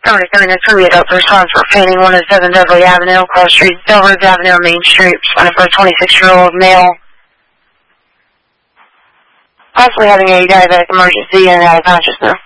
Somebody coming in from the adult response for painting 107 Beverly Avenue, Cross Street, Belridge Avenue, Main Street, responding for a 26-year-old male. Possibly having a diabetic emergency and out of consciousness.